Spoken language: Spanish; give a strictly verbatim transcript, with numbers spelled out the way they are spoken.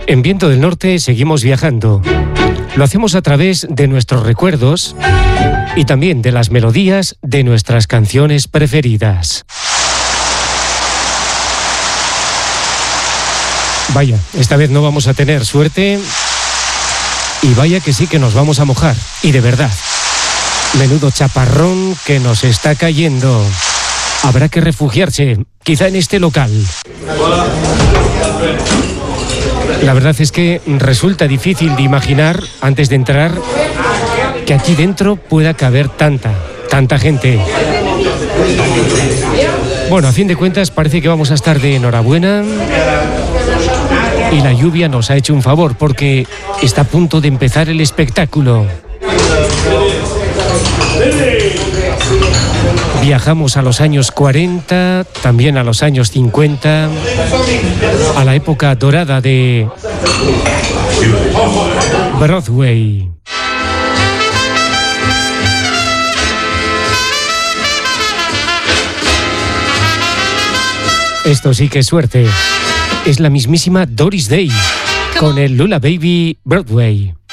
En Viento del Norte seguimos viajando. Lo hacemos a través de nuestros recuerdos y también de las melodías de nuestras canciones preferidas. Vaya, esta vez no vamos a tener suerte y vaya que sí que nos vamos a mojar, y de verdad. Menudo chaparrón que nos está cayendo. Habrá que refugiarse, quizá en este local. La verdad es que resulta difícil de imaginar, antes de entrar, que aquí dentro pueda caber tanta, tanta gente. Bueno, a fin de cuentas parece que vamos a estar de enhorabuena. Y la lluvia nos ha hecho un favor porque está a punto de empezar el espectáculo. Viajamos a los años cuarenta, también a los años cincuenta, a la época dorada de Broadway. Esto sí que es suerte. Es la mismísima Doris Day con el Lullaby Broadway.